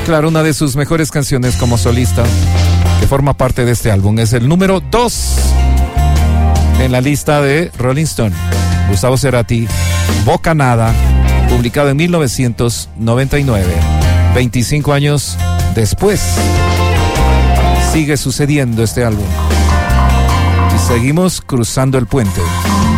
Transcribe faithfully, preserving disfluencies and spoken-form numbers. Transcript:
claro, una de sus mejores canciones como solista, que forma parte de este álbum, es el número dos en la lista de Rolling Stone. Gustavo Cerati, Bocanada, publicado en mil novecientos noventa y nueve. veinticinco años después, sigue sucediendo este álbum. Y seguimos cruzando el puente.